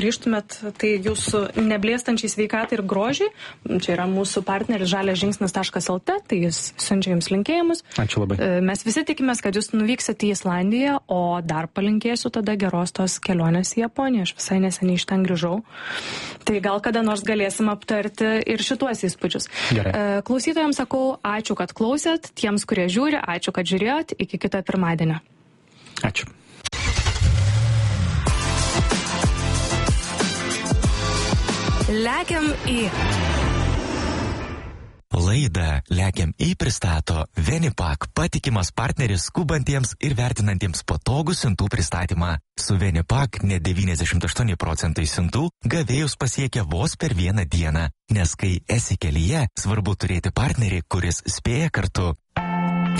grįžtumėt, tai jūsų neblėstančiai sveikatai ir grožiai. Čia yra mūsų partneris žaliažingsnis.lt, tai jis siunčia jums linkėjimus. Ačiū labai. Mes visi tikimės, kad jūs nuvyksite į Islandiją, o dar palinkėsiu tada geros tos kelionės į Japoniją. Aš visai neseniai iš ten grįžau. Tai gal kada nors galėsim aptarti ir šituos įspūdžius. Gerai. Klausytojams sakau, ačiū, kad klausėt. Tiems, kurie žiūri, ačiū, kad žiūrėjot. Iki kito pirmadienio. Ačiū. Lekiam į. Laidą Lekiam į pristato Venipak, patikimas partneris skubantiems ir vertinantiems patogų siuntų pristatymą. Su Venipak net 98% siuntų gavėjus pasiekia vos per vieną dieną, nes kai esi kelyje, svarbu turėti partnerį, kuris spėja kartu.